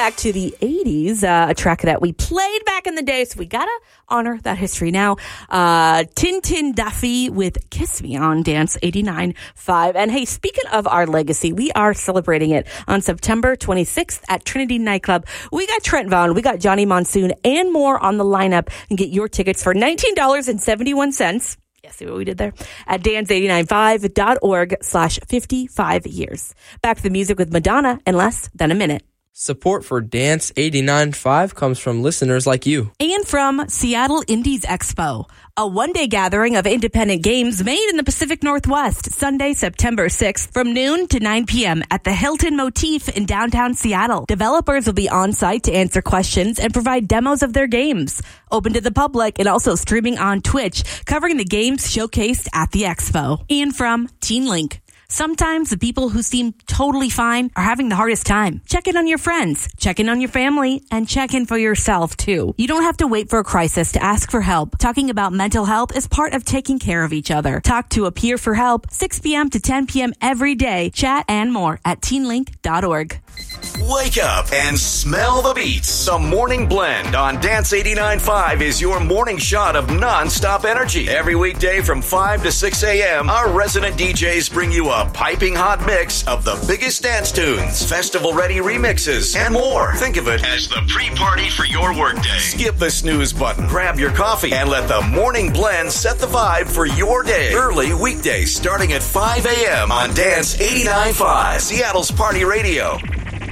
back to the 80s, a track that we played back in the day, so we gotta honor that history now. Tintin Duffy with Kiss Me on Dance 89.5. And hey, speaking of our legacy, we are celebrating it on September 26th at Trinity Nightclub. We got Trent Vaughn, we got Johnny Monsoon, and more on the lineup. And get your tickets for $19.71. Yeah, see what we did there? At dance895.org/55 years. Back to the music with Madonna in less than a minute. Support for Dance 89.5 comes from listeners like you. And from Seattle Indies Expo, a one-day gathering of independent games made in the Pacific Northwest, Sunday, September 6th, from noon to 9 p.m. at the Hilton Motif in downtown Seattle. Developers will be on site to answer questions and provide demos of their games. Open to the public and also streaming on Twitch, covering the games showcased at the expo. And from TeenLink. Sometimes the people who seem totally fine are having the hardest time. Check in on your friends, check in on your family, and check in for yourself, too. You don't have to wait for a crisis to ask for help. Talking about mental health is part of taking care of each other. Talk to a peer for help, 6 p.m. to 10 p.m. every day. Chat and more at teenlink.org. Wake up and smell the beats. The Morning Blend on Dance 89.5 is your morning shot of non-stop energy. Every weekday from 5 to 6 a.m., our resident DJs bring you a piping hot mix of the biggest dance tunes, festival-ready remixes, and more. Think of it as the pre-party for your workday. Skip the snooze button, grab your coffee, and let the Morning Blend set the vibe for your day. Early weekdays starting at 5 a.m. on Dance 89.5, Seattle's Party Radio.